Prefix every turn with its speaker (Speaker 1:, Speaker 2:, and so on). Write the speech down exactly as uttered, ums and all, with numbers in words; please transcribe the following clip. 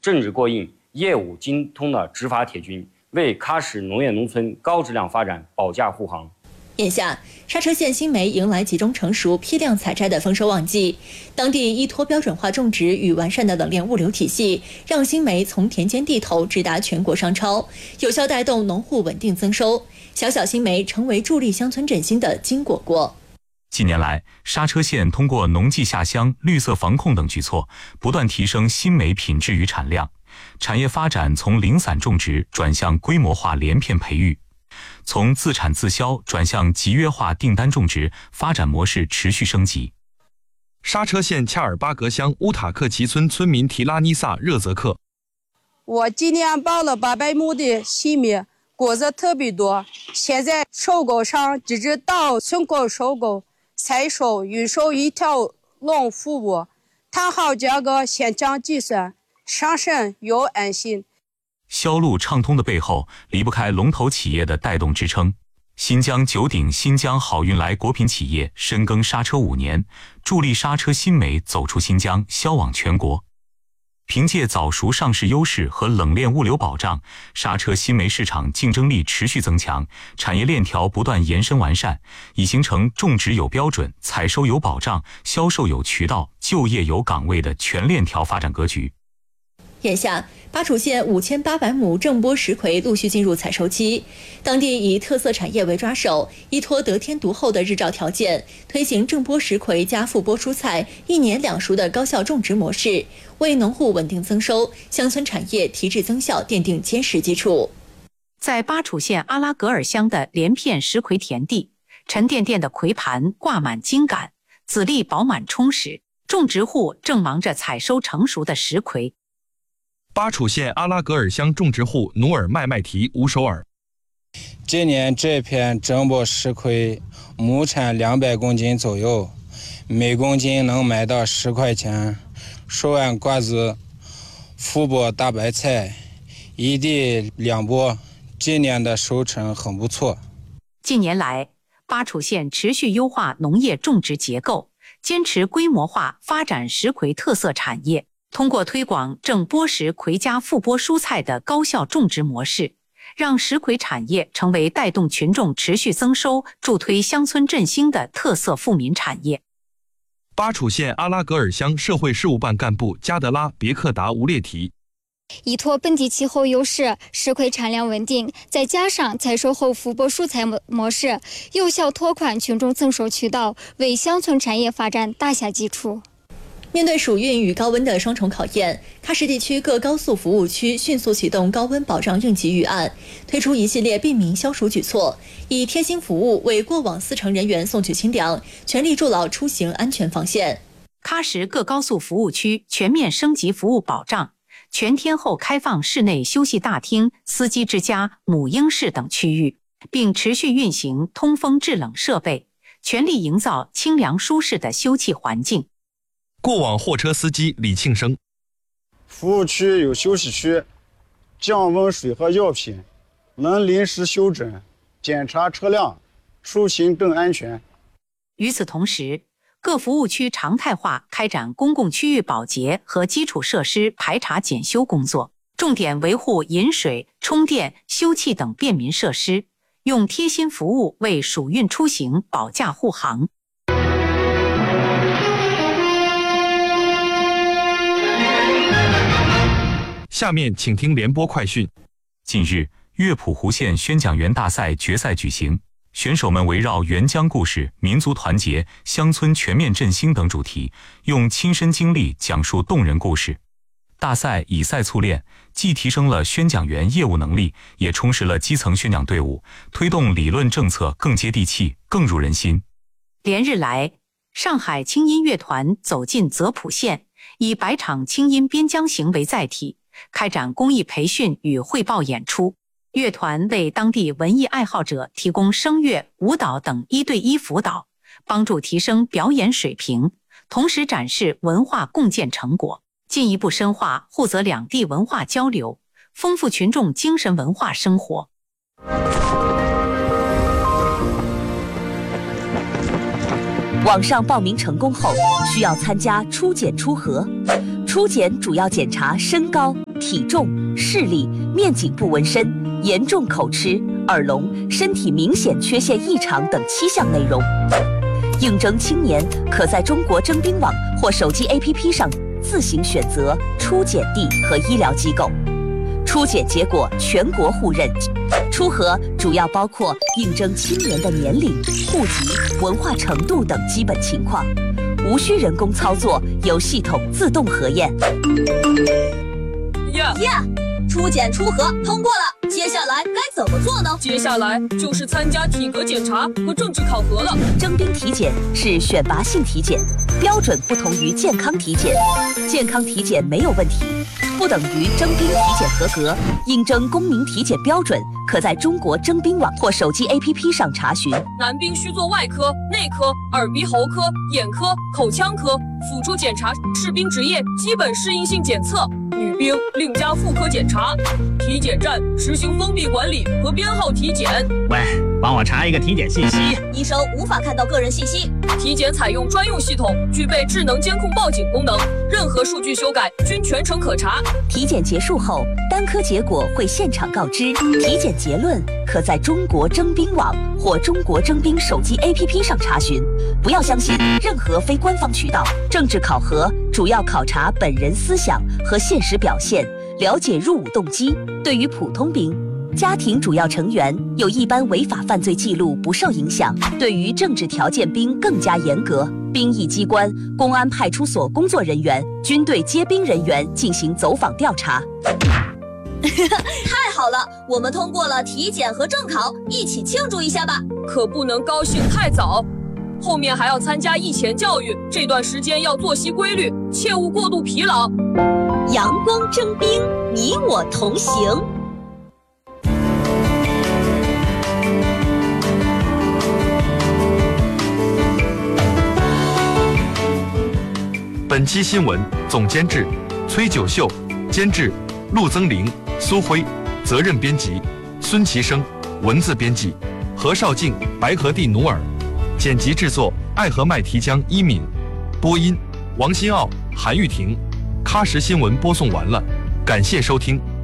Speaker 1: 政治过硬、业务精通的执法铁军，为喀什农业农村高质量发展保驾护航。
Speaker 2: 眼下，刹车县新梅迎来集中成熟、批量采摘的丰收旺季。当地依托标准化种植与完善的冷链物流体系，让新梅从田间地头直达全国商超，有效带动农户稳定增收。小小新梅成为助力乡村振兴的金果果。
Speaker 3: 近年来，刹车县通过农技下乡、绿色防控等举措，不断提升新梅品质与产量，产业发展从零散种植转向规模化连片培育。从自产自销转向集约化订单种植，发展模式持续升级。
Speaker 4: 刹车县恰尔巴格乡乌塔克齐村村民提拉尼萨热泽克：
Speaker 5: 我今年报了八百亩的新梅，果子特别多。现在收购商直至到村口收购、采收、运输一条龙服务，谈好价格现场计算，上身要安心。
Speaker 3: 销路畅通的背后，离不开龙头企业的带动支撑。新疆九鼎新疆好运来果品企业深耕刹车五年，助力刹车新梅走出新疆，销往全国。凭借早熟上市优势和冷链物流保障，刹车新梅市场竞争力持续增强，产业链条不断延伸完善，已形成种植有标准、采收有保障、销售有渠道、就业有岗位的全链条发展格局。
Speaker 2: 眼下，巴楚县五千八百亩正波石葵陆续进入采收期，当地以特色产业为抓手，依托得天独厚的日照条件，推行正波石葵加复播蔬菜一年两熟的高效种植模式，为农户稳定增收、乡村产业提质增效奠定坚实基础。
Speaker 6: 在巴楚县阿拉格尔乡的连片石葵田地，沉甸甸的葵盘挂满茎秆，籽粒饱满充实，种植户正忙着采收成熟的石葵。
Speaker 4: 巴楚县阿拉格尔乡种植户努尔麦麦提吴首尔：
Speaker 7: 今年这片正波石葵亩产两百公斤左右，每公斤能卖到十块钱。收完瓜子，复播大白菜，一地两播，今年的收成很不错。
Speaker 6: 近年来，巴楚县持续优化农业种植结构，坚持规模化发展石葵特色产业。通过推广正波石葵加复播蔬菜的高效种植模式，让石葵产业成为带动群众持续增收、助推乡村振兴的特色富民产业。
Speaker 4: 巴楚县阿拉格尔乡社会事务办干部加德拉别克达吴列提：
Speaker 8: 依托本地气候优势，石葵产量稳定，再加上采收后复播蔬菜模式，有效拓宽群众增收渠道，为乡村产业发展打下基础。
Speaker 2: 面对暑运与高温的双重考验，喀什地区各高速服务区迅速启动高温保障应急预案，推出一系列便民消暑举措，以贴心服务为过往司乘人员送去清凉，全力筑牢出行安全防线。
Speaker 6: 喀什各高速服务区全面升级服务保障，全天候开放室内休息大厅、司机之家、母婴室等区域，并持续运行通风制冷设备，全力营造清凉舒适的休憩环境。
Speaker 4: 过往货车司机李庆生：
Speaker 9: 服务区有休息区、降温水和药品，能临时休整、检查车辆，出行更安全。
Speaker 6: 与此同时，各服务区常态化开展公共区域保洁和基础设施排查检修工作，重点维护饮水、充电、休憩等便民设施，用贴心服务为暑运出行保驾护航。
Speaker 4: 下面请听联播快讯。
Speaker 3: 近日，乐谱湖县宣讲员大赛决赛举行，选手们围绕援疆故事、民族团结、乡村全面振兴等主题，用亲身经历讲述动人故事。大赛以赛促练，既提升了宣讲员业务能力，也充实了基层宣讲队伍，推动理论政策更接地气、更入人心。
Speaker 6: 连日来，上海青音乐团走进泽普县，以百场青音边疆行为载体，开展公益培训与汇报演出。乐团为当地文艺爱好者提供声乐、舞蹈等一对一辅导，帮助提升表演水平，同时展示文化共建成果，进一步深化沪泽两地文化交流，丰富群众精神文化生活。
Speaker 10: 网上报名成功后，需要参加初检初核。初检主要检查身高、 体重、视力、面颈部纹身、严重口吃、耳聋、身体明显缺陷异常等七项内容。应征青年可在中国征兵网或手机 A P P 上自行选择初检地和医疗机构。初检结果全国互认。初核主要包括应征青年的年龄、户籍、文化程度等基本情况，无需人工操作，由系统自动核验。
Speaker 11: 呀
Speaker 12: 呀，初检初核通过了，接下来该怎么做呢？
Speaker 11: 接下来就是参加体格检查和政治考核了。
Speaker 10: 征兵体检是选拔性体检，标准不同于健康体检。健康体检没有问题，不等于征兵体检合格。应征公民体检标准，可在中国征兵网或手机 A P P 上查询。
Speaker 11: 男兵需做外科、内科、耳鼻喉科、眼科、口腔科，辅助检查士兵职业基本适应性检测。女兵另加妇科检查。体检站实行封闭管理和编号体检。
Speaker 13: 喂，帮我查一个体检信息。
Speaker 12: 医生无法看到个人信息。
Speaker 11: 体检采用专用系统，具备智能监控报警功能，任何数据修改均全程可查。
Speaker 10: 体检结束后，单科结果会现场告知。体检结论可在中国征兵网或中国征兵手机 A P P 上查询。不要相信任何非官方渠道。政治考核主要考察本人思想和现实表现，了解入伍动机。对于普通兵，家庭主要成员有一般违法犯罪记录不受影响。对于政治条件兵更加严格，兵役机关、公安派出所工作人员均对接兵人员进行走访调查。
Speaker 12: 太好了，我们通过了体检和政考，一起庆祝一下吧！
Speaker 11: 可不能高兴太早，后面还要参加役前教育，这段时间要作息规律，切勿过度疲劳。
Speaker 12: 阳光征兵，你我同行。
Speaker 4: 本期新闻总监制崔九秀，监制陆增玲、苏辉，责任编辑孙其生，文字编辑何绍静、白河地努尔，剪辑制作爱和麦提江一敏，播音王新奥、韩玉婷。喀什新闻播送完了，感谢收听。